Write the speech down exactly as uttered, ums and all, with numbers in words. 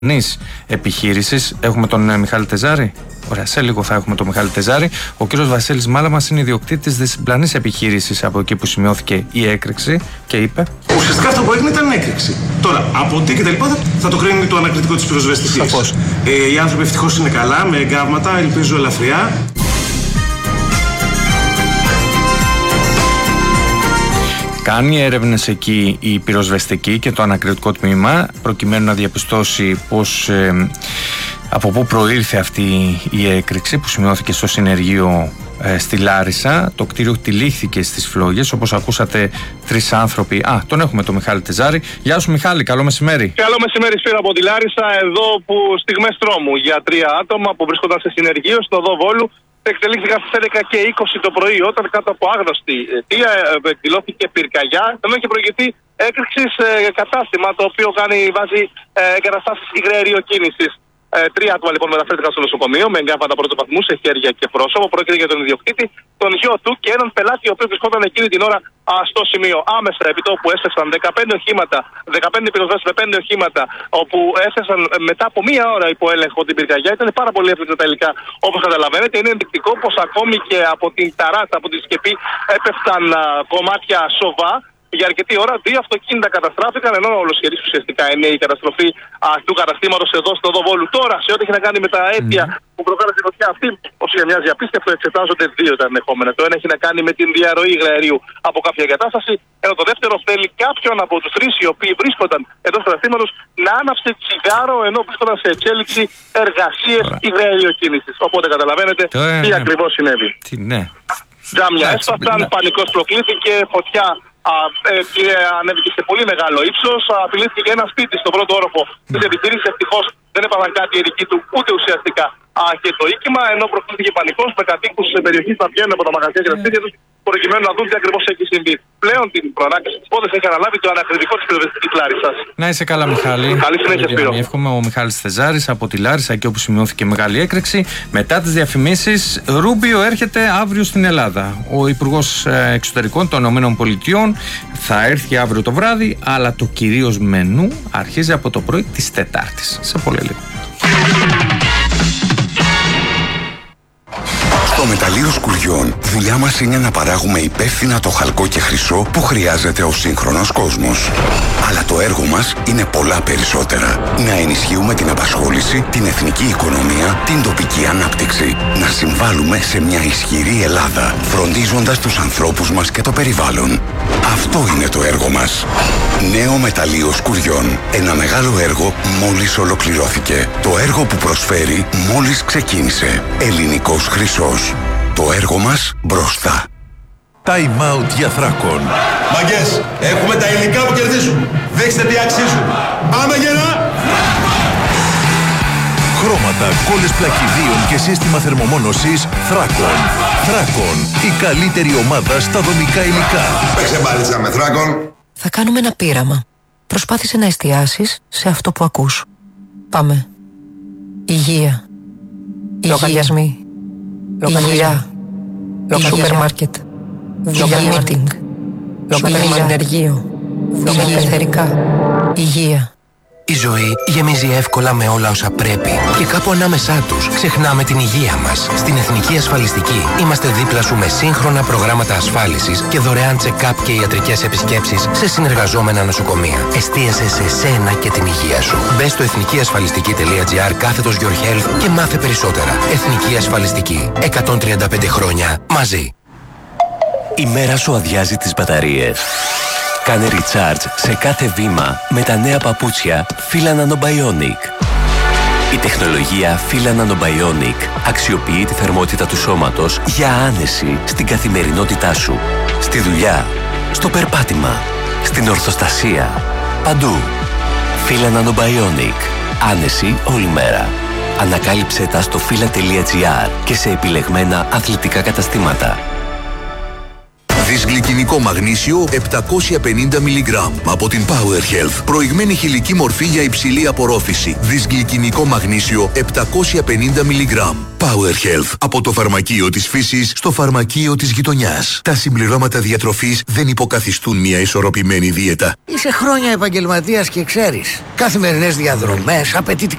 επιχείρησης. Έχουμε τον ε, Μιχάλη Τεζάρη. Ωραία, σε λίγο θα έχουμε τον Μιχάλη Τεζάρη. Ο κύριος Βασίλης Μάλαμας είναι ιδιοκτήτης της διπλανής επιχείρησης από εκεί που σημειώθηκε η έκρηξη και είπε: ουσιαστικά αυτό που έγινε ήταν έκρηξη. Τώρα, από τι και τα λοιπά θα, θα το κρίνει το ανακριτικό της πυροσβεστικής. Σαφώς. Ε, οι άνθρωποι ευτυχώς είναι καλά, με εγκάβματα, ελπίζω ελαφριά. Κάνει έρευνες εκεί η πυροσβεστική και το ανακριτικό τμήμα προκειμένου να διαπιστώσει πως, ε, από πού προήλθε αυτή η έκρηξη που σημειώθηκε στο συνεργείο ε, στη Λάρισα. Το κτίριο τυλίχθηκε στις φλόγες, όπως ακούσατε, τρεις άνθρωποι. Α, τον έχουμε τον Μιχάλη Τεζάρη. Γεια σου Μιχάλη, καλό μεσημέρι. Καλό μεσημέρι, Σπύρο από τη Λάρισα, εδώ που στιγμές τρόμου για τρία άτομα που βρίσκονταν σε συνεργείο στην οδό Βόλου. Εξελίχθηκαν στις έντεκα και είκοσι το πρωί, όταν κάτω από άγνωστη αιτία εκδηλώθηκε πυρκαγιά, ενώ είχε προηγηθεί έκρηξη σε κατάστημα το οποίο κάνει, βάζει ε, εγκαταστάσεις υγραεριοκίνησης. Ε, τρία άτομα λοιπόν μεταφέρθηκαν στο νοσοκομείο με εγκάβματα πρώτου βαθμού σε χέρια και πρόσωπο. Πρόκειται για τον ιδιοκτήτη, τον γιο του και έναν πελάτη ο οποίος βρισκόταν εκείνη την ώρα α, στο σημείο. Άμεσα επί τόπου έστεσαν δεκαπέντε οχήματα, δεκαπέντε πυροσβέστες με πέντε οχήματα, όπου έθεσαν μετά από μία ώρα υπό έλεγχο την πυρκαγιά. Ήταν πάρα πολύ εύκολα τα υλικά, όπως καταλαβαίνετε. Είναι ενδεικτικό πως ακόμη και από την ταράτσα, από τη σκεπή, έπεφταν α, κομμάτια σοβά. Για αρκετή ώρα δύο αυτοκίνητα καταστράφηκαν, ενώ ολοσχερής ουσιαστικά είναι η καταστροφή α, του καταστήματος εδώ στο οδό Βόλου. Τώρα, σε ό,τι έχει να κάνει με τα αίτια mm. που προκάλεσε τη φωτιά αυτή, όσο για μοιάζει απίστευτο, εξετάζονται δύο τα ενδεχόμενα. Το ένα έχει να κάνει με την διαρροή υγραερίου από κάποια εγκατάσταση, ενώ το δεύτερο θέλει κάποιον από τους τρεις οι οποίοι βρίσκονταν εντός του καταστήματος να άναψε τσιγάρο ενώ βρίσκονταν σε εξέλιξη εργασίες υγραεριοκίνησης. Οπότε καταλαβαίνετε ε, τι ναι. ακριβώς συνέβη. Τι, ναι. Τζάμια έσπασαν, ναι. πανικός προκλήθηκε, φωτιά. Α, ε, και ανέβηκε σε πολύ μεγάλο ύψος. Απειλήθηκε και ένα σπίτι στον πρώτο όροφο mm. της επιχείρησης. Ευτυχώς δεν έπαθαν κάτι οι δικοί του ούτε ουσιαστικά α, και το οίκημα. Ενώ προκλήθηκε πανικός με κατοίκους σε περιοχή να βγαίνουν από τα μαγαζιά και τα σπίτια τους προκειμένου να δουν τι ακριβώς έχει συμβεί. Πλέον την προανάκριση της υπόθεσης έχει αναλάβει το ανακριτικό της πυροσβεστικής Λάρισσας. Να είσαι καλά, Μιχάλη. Καλή συνέχεια, Σπύρο. Εύχομαι ο Μιχάλης Τεζάρης από τη Λάρισα, εκεί όπου σημειώθηκε μεγάλη έκρηξη. Μετά τις διαφημίσεις, Ρούμπιο έρχεται αύριο στην Ελλάδα. Ο Υπουργός Εξωτερικών των ΗΠΑ θα έρθει αύριο το βράδυ, αλλά το κυρίως μενού αρχίζει από το πρωί της Τετάρτης. Σε πολύ λίγο. Στο μεταλλείο Σκουριών, δουλειά μας είναι να παράγουμε υπεύθυνα το χαλκό και χρυσό που χρειάζεται ο σύγχρονος κόσμος. Αλλά το έργο μας είναι πολλά περισσότερα. Να ενισχύουμε την απασχόληση, την εθνική οικονομία, την τοπική ανάπτυξη. Να συμβάλλουμε σε μια ισχυρή Ελλάδα, φροντίζοντας τους ανθρώπους μας και το περιβάλλον. Αυτό είναι το έργο μας. Νέο μεταλλείο Σκουριών. Ένα μεγάλο έργο μόλις ολοκληρώθηκε. Το έργο που προσφέρει μόλις ξεκίνησε. Ελληνικός χρυσός. Το έργο μας μπροστά. Time out για Θράκον. Μαγκές, έχουμε τα υλικά που κερδίζουν. Δείξτε τι αξίζουν. Πάμε γερά! Χρώματα, κόλλες πλακιδίων και σύστημα θερμομόνωσης Θράκον. Θράκον, η καλύτερη ομάδα στα δομικά υλικά. Παίξε μπάλιτσα με Θράκον. Θα κάνουμε ένα πείραμα. Προσπάθησε να εστιάσεις σε αυτό που ακούς. Πάμε. Υγεία. Λογαριασμοί. Υγεία. Σούπερ μάρκετ. Δουλειά μίτινγκ. Ενεργείο. Ελευθερικά. Υγεία. Η ζωή γεμίζει εύκολα με όλα όσα πρέπει και κάπου ανάμεσά τους ξεχνάμε την υγεία μας. Στην Εθνική Ασφαλιστική είμαστε δίπλα σου με σύγχρονα προγράμματα ασφάλισης και δωρεάν check-up και ιατρικές επισκέψεις σε συνεργαζόμενα νοσοκομεία. Εστίασε σε σένα και την υγεία σου. Μπες στο εθνικιασφαλιστική.gr κάθετος Your Health και μάθε περισσότερα. Εθνική Ασφαλιστική. εκατόν τριάντα πέντε χρόνια μαζί. Η μέρα σου αδειάζει τις μπαταρίες. Κάνε recharge σε κάθε βήμα με τα νέα παπούτσια Fila Nanobionic. Η τεχνολογία Fila Nanobionic αξιοποιεί τη θερμότητα του σώματος για άνεση στην καθημερινότητά σου. Στη δουλειά, στο περπάτημα, στην ορθοστασία, παντού. Fila Nanobionic. Άνεση όλη μέρα. Ανακάλυψε τα στο fila τελεία gr και σε επιλεγμένα αθλητικά καταστήματα. Δυσγλυκινικό μαγνήσιο επτακόσια πενήντα μιλιγκράμμ από την Power Health. Προηγμένη χηλική μορφή για υψηλή απορρόφηση. Δυσγλυκινικό μαγνήσιο επτακόσια πενήντα μιλιγκράμμ. Power Health. Από το φαρμακείο της φύσης στο φαρμακείο της γειτονιάς. Τα συμπληρώματα διατροφής δεν υποκαθιστούν μια ισορροπημένη δίαιτα. Είσαι χρόνια επαγγελματίας και ξέρεις. Καθημερινές διαδρομές, απαιτητικά